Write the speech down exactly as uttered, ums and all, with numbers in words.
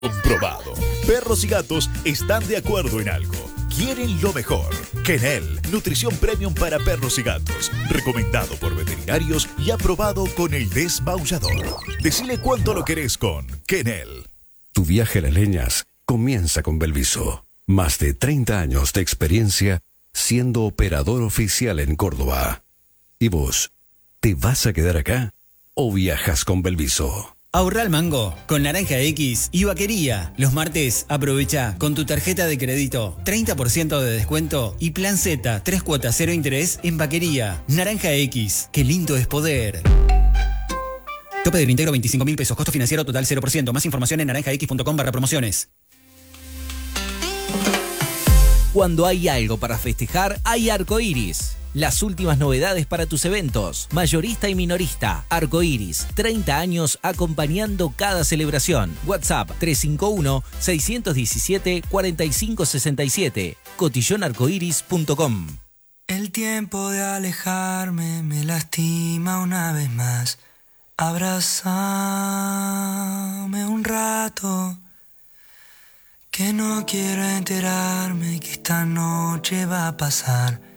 Comprobado. Perros y gatos están de acuerdo en algo. Quieren lo mejor. Kennel, nutrición premium para perros y gatos. Recomendado por veterinarios y aprobado con el desmaullador. Decile cuánto lo querés con Kennel. Tu viaje a las leñas comienza con Belviso. Más de treinta años de experiencia siendo operador oficial en Córdoba. ¿Y vos? ¿Te vas a quedar acá o viajas con Belviso? Ahorra al mango con Naranja X y Vaquería. Los martes aprovecha con tu tarjeta de crédito treinta por ciento de descuento y plan Z, tres cuotas cero interés en Vaquería. Naranja X, qué lindo es poder. Tope del íntegro veinticinco mil pesos, costo financiero total cero por ciento. Más información en naranja x punto com barra promociones. Cuando hay algo para festejar, hay Arcoiris. Las últimas novedades para tus eventos. Mayorista y minorista. Arcoiris. treinta años acompañando cada celebración. WhatsApp tres cinco uno, seis uno siete, cuatro cinco seis siete. cotillón arcoiris punto com. El tiempo de alejarme me lastima una vez más. Abrázame un rato. Que no quiero enterarme que esta noche va a pasar.